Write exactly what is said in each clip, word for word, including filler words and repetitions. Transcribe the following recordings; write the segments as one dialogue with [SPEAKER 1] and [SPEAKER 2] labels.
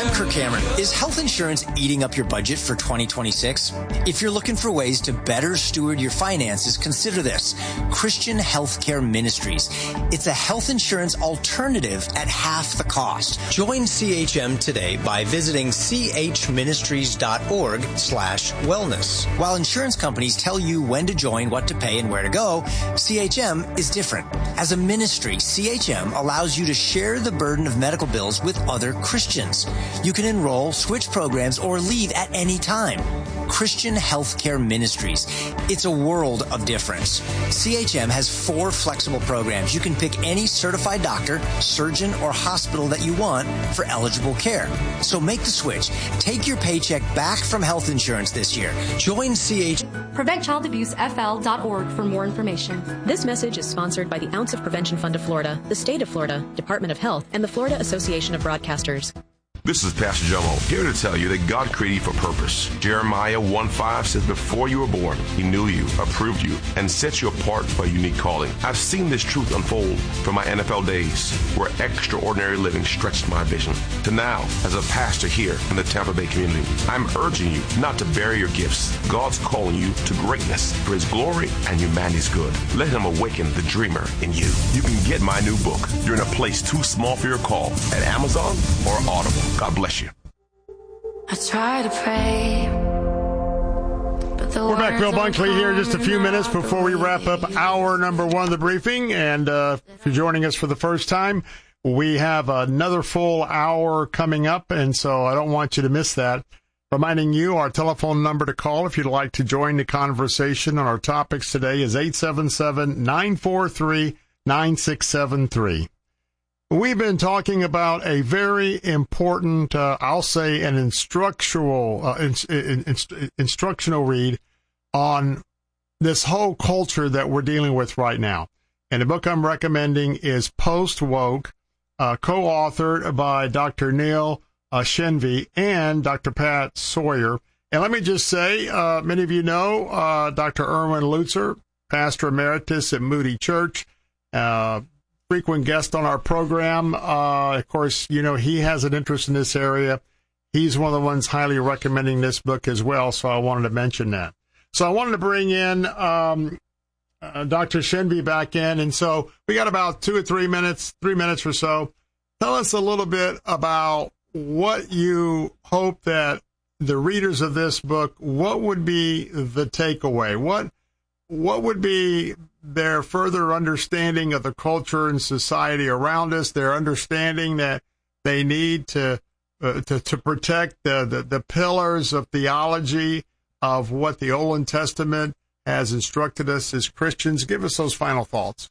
[SPEAKER 1] I'm Kirk Cameron. Is health insurance eating up your budget for twenty twenty-six? If you're looking for ways to better steward your finances, consider this. Christian Healthcare Ministries. It's a health insurance alternative at half the cost. Join C H M today by visiting chministries.org slash wellness. While insurance companies tell you when to join, what to pay, and where to go, C H M is different. As a ministry, C H M allows you to share the burden of medical bills with other Christians. You can enroll, switch programs, or leave at any time. Christian Healthcare Ministries. It's a world of difference. C H M has four flexible programs. You can pick any certified doctor, surgeon, or hospital that you want for eligible care. So make the switch. Take your paycheck back from health insurance this year. Join C H M.
[SPEAKER 2] prevent child abuse f l dot org for more information.
[SPEAKER 3] This message is sponsored by the Ounce of Prevention Fund of Florida, the State of Florida, Department of Health, and the Florida Association of Broadcasters.
[SPEAKER 4] This is Pastor Jomo, here to tell you that God created you for purpose. Jeremiah one five says, before you were born, he knew you, approved you, and set you apart for a unique calling. I've seen this truth unfold from my N F L days, where extraordinary living stretched my vision, to now as a pastor here in the Tampa Bay community. I'm urging you not to bury your gifts. God's calling you to greatness for his glory and humanity's good. Let him awaken the dreamer in you. You can get my new book, You're in a Place Too Small for Your Call, at Amazon or Audible. God bless you.
[SPEAKER 5] I try to pray.
[SPEAKER 6] We're back, Bill Bunkley here, just a few minutes before we wrap up hour number one of the briefing. And uh, if you're joining us for the first time, we have another full hour coming up, and so I don't want you to miss that. Reminding you, our telephone number to call if you'd like to join the conversation on our topics today is eight seven seven, nine four three, nine six seven three. We've been talking about a very important, uh, I'll say, an instructional, uh, in, in, in, instructional read on this whole culture that we're dealing with right now. And the book I'm recommending is Post-Woke, uh, co-authored by Doctor Neil uh, Shenvi and Doctor Pat Sawyer. And let me just say, uh, many of you know uh, Doctor Erwin Lutzer, pastor emeritus at Moody Church, uh, frequent guest on our program. Uh, of course, you know, he has an interest in this area. He's one of the ones highly recommending this book as well, so I wanted to mention that. So I wanted to bring in um, uh, Doctor Shenvi back in, and so we got about two or three minutes, three minutes or so. Tell us a little bit about what you hope that the readers of this book, what would be the takeaway? What what would be their further understanding of the culture and society around us, their understanding that they need to uh, to, to protect the, the, the pillars of theology of what the Old Testament has instructed us as Christians? Give us those final thoughts.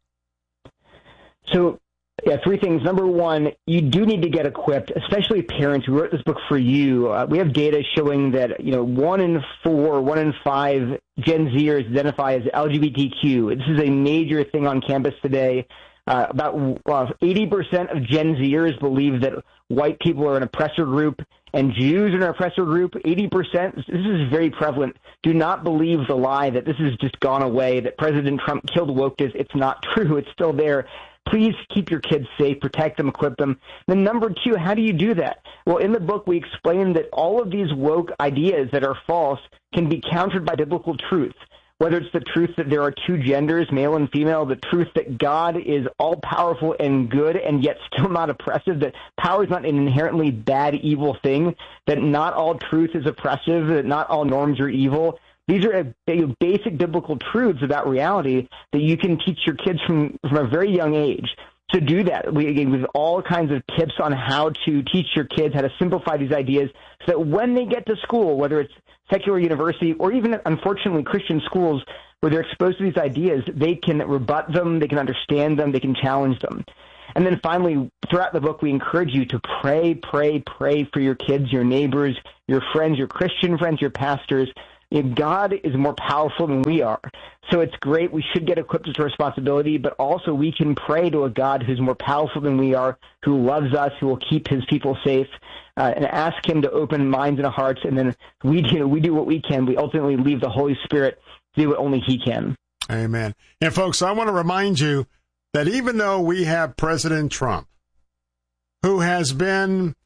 [SPEAKER 7] So, yeah, three things. Number one, you do need to get equipped, especially parents who wrote this book for you. Uh, we have data showing that, you know, one in four, one in five Gen Zers identify as L G B T Q. This is a major thing on campus today. Uh, about uh, eighty percent of Gen Zers believe that white people are an oppressor group and Jews are an oppressor group. eighty percent, this is very prevalent, do not believe the lie that this has just gone away, that President Trump killed wokeness. It's not true. It's still there. Please keep your kids safe, protect them, equip them. Then number two, how do you do that? Well, in the book, we explain that all of these woke ideas that are false can be countered by biblical truth, whether it's the truth that there are two genders, male and female, the truth that God is all-powerful and good and yet still not oppressive, that power is not an inherently bad, evil thing, that not all truth is oppressive, that not all norms are evil. These are basic biblical truths about reality that you can teach your kids from, from a very young age. To do that, we give all kinds of tips on how to teach your kids how to simplify these ideas so that when they get to school, whether it's secular university or even, unfortunately, Christian schools where they're exposed to these ideas, they can rebut them, they can understand them, they can challenge them. And then finally, throughout the book, we encourage you to pray, pray, pray for your kids, your neighbors, your friends, your Christian friends, your pastors. God is more powerful than we are. So it's great. We should get equipped with responsibility, but also we can pray to a God who's more powerful than we are, who loves us, who will keep his people safe, uh, and ask him to open minds and hearts. And then we do, we do what we can. We ultimately leave the Holy Spirit to do what only he can.
[SPEAKER 6] Amen. And folks, I want to remind you that even though we have President Trump, who has been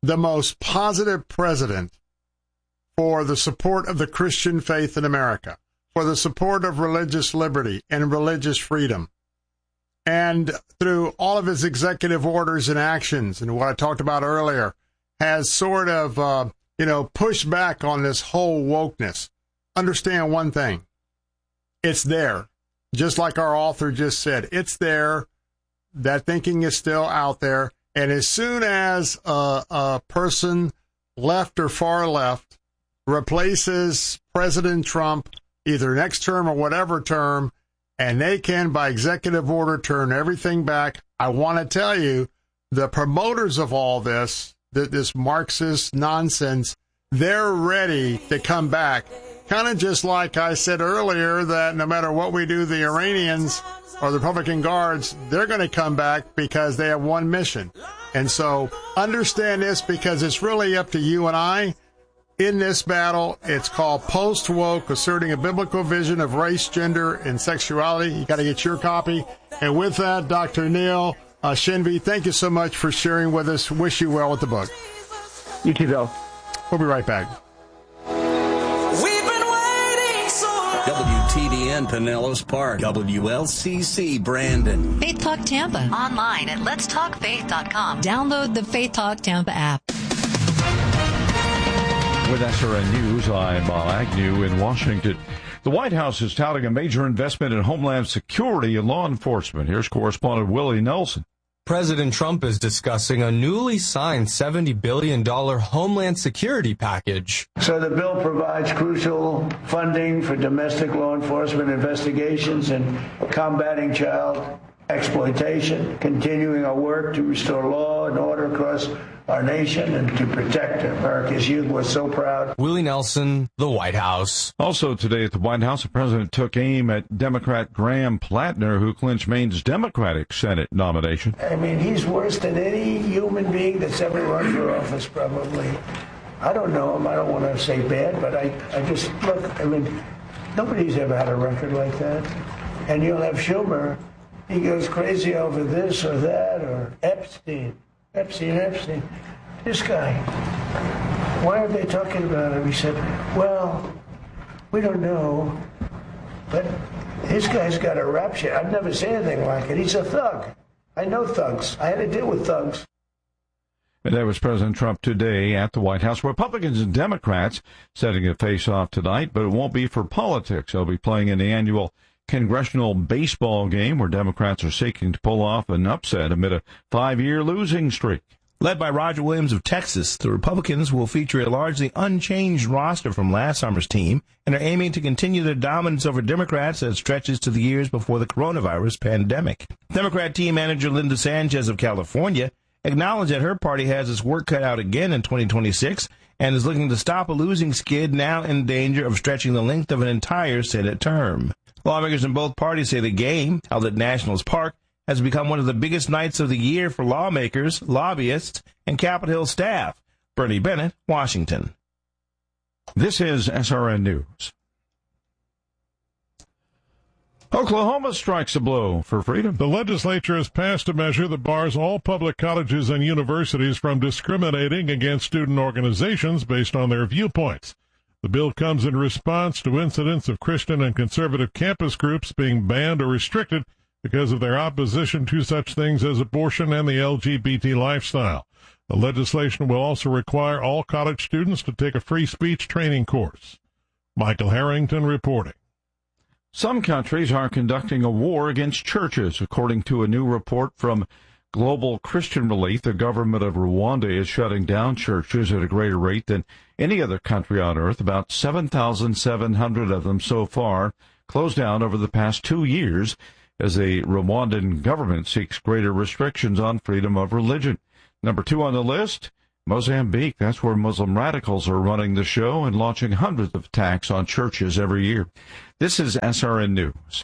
[SPEAKER 6] the most positive president for the support of the Christian faith in America, for the support of religious liberty and religious freedom. And through all of his executive orders and actions, and what I talked about earlier, has sort of, uh, you know, pushed back on this whole wokeness. Understand one thing. It's there. Just like our author just said, it's there. That thinking is still out there. And as soon as a, a person left or far left replaces President Trump, either next term or whatever term, and they can, by executive order, turn everything back, I want to tell you, the promoters of all this, this Marxist nonsense, they're ready to come back. Kind of just like I said earlier, that no matter what we do, the Iranians or the Republican Guards, they're going to come back because they have one mission. And so understand this, because it's really up to you and I in this battle. It's called Post-Woke, asserting a biblical vision of race, gender, and sexuality. You got to get your copy. And with that, Doctor Neil uh, Shenvi, thank you so much for sharing with us. Wish you well with the book.
[SPEAKER 7] You too, Bill.
[SPEAKER 6] We'll be right back.
[SPEAKER 8] W T D N Pinellas Park, W L C C Brandon.
[SPEAKER 9] Faith Talk Tampa. Online at lets talk faith dot com. Download the Faith Talk Tampa app.
[SPEAKER 10] With S R N News, I'm Bob Agnew in Washington. The White House is touting a major investment in homeland security and law enforcement. Here's correspondent Willie Nelson.
[SPEAKER 11] President Trump is discussing a newly signed seventy billion dollars Homeland Security package.
[SPEAKER 12] So the bill provides crucial funding for domestic law enforcement investigations and combating child exploitation, continuing our work to restore law and order across our nation and to protect America's youth. We're so proud.
[SPEAKER 11] Willie Nelson, the White House.
[SPEAKER 10] Also today at the White House, the president took aim at Democrat Graham Plattner, who clinched Maine's Democratic Senate nomination.
[SPEAKER 12] I mean, he's worse than any human being that's ever run for office, probably. I don't know him. I don't want to say bad, but I, I just, look, I mean, nobody's ever had a record like that. And you'll have Schumer. He goes crazy over this or that, or Epstein. Epstein, Epstein. This guy, why are they talking about him? He said, well, we don't know, but this guy's got a rap sheet. I've never seen anything like it. He's a thug. I know thugs. I had to deal with thugs.
[SPEAKER 10] And that was President Trump today at the White House. Republicans and Democrats setting a face-off tonight, but it won't be for politics. They'll be playing in the annual congressional baseball game where Democrats are seeking to pull off an upset amid a five-year losing streak.
[SPEAKER 13] Led by Roger Williams of Texas, the Republicans will feature a largely unchanged roster from last summer's team and are aiming to continue their dominance over Democrats that stretches to the years before the coronavirus pandemic. Democrat team manager Linda Sanchez of California acknowledged that her party has its work cut out again in twenty twenty-six and is looking to stop a losing skid now in danger of stretching the length of an entire Senate term. Lawmakers in both parties say the game, held at Nationals Park, has become one of the biggest nights of the year for lawmakers, lobbyists, and Capitol Hill staff. Bernie Bennett, Washington.
[SPEAKER 10] This is S R N News. Oklahoma strikes a blow for freedom.
[SPEAKER 14] The legislature has passed a measure that bars all public colleges and universities from discriminating against student organizations based on their viewpoints. The bill comes in response to incidents of Christian and conservative campus groups being banned or restricted because of their opposition to such things as abortion and the L G B T lifestyle. The legislation will also require all college students to take a free speech training course. Michael Harrington reporting.
[SPEAKER 10] Some countries are conducting a war against churches. According to a new report from Global Christian Relief, the government of Rwanda is shutting down churches at a greater rate than any other country on earth. About seven thousand seven hundred of them so far closed down over the past two years as the Rwandan government seeks greater restrictions on freedom of religion. Number two on the list, Mozambique. That's where Muslim radicals are running the show and launching hundreds of attacks on churches every year. This is S R N News.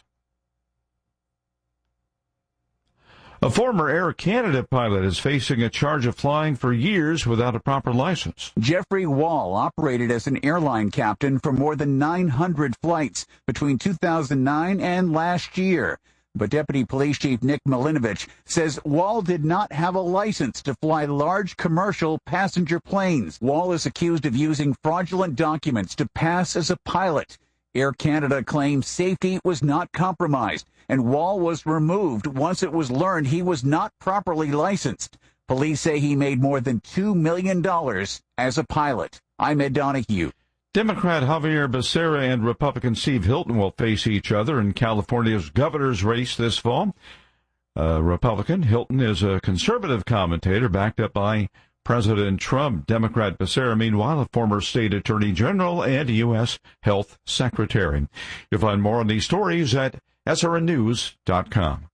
[SPEAKER 10] A former Air Canada pilot is facing a charge of flying for years without a proper license.
[SPEAKER 15] Jeffrey Wall operated as an airline captain for more than nine hundred flights between two thousand nine and last year. But Deputy Police Chief Nick Milinovich says Wall did not have a license to fly large commercial passenger planes. Wall is accused of using fraudulent documents to pass as a pilot. Air Canada claims safety was not compromised, and Wall was removed once it was learned he was not properly licensed. Police say he made more than two million dollars as a pilot. I'm Ed Donahue.
[SPEAKER 10] Democrat Javier Becerra and Republican Steve Hilton will face each other in California's governor's race this fall. Uh, Republican Hilton is a conservative commentator backed up by President Trump. Democrat Becerra, meanwhile, a former state attorney general and U S health secretary. You'll find more on these stories at S R N news dot com.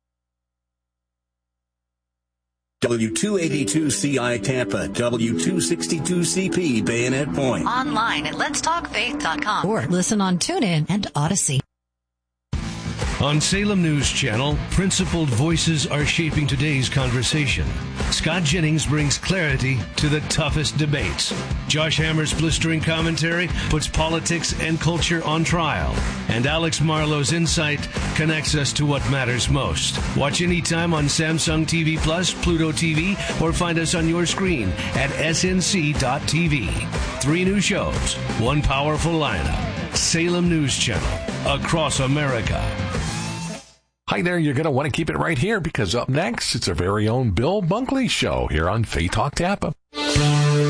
[SPEAKER 8] W two eighty-two C I Tampa, W two sixty-two C P Bayonet Point.
[SPEAKER 9] Online at lets talk faith dot com.
[SPEAKER 16] Or listen on TuneIn and Odyssey.
[SPEAKER 17] On Salem News Channel, principled voices are shaping today's conversation. Scott Jennings brings clarity to the toughest debates. Josh Hammer's blistering commentary puts politics and culture on trial. And Alex Marlowe's insight connects us to what matters most. Watch anytime on Samsung T V Plus, Pluto T V, or find us on your screen at S N C dot T V. Three new shows, one powerful lineup. Salem News Channel, across America.
[SPEAKER 18] Hi there, you're going to want to keep it right here because up next, it's our very own Bill Bunkley Show here on Faith Talk Tampa.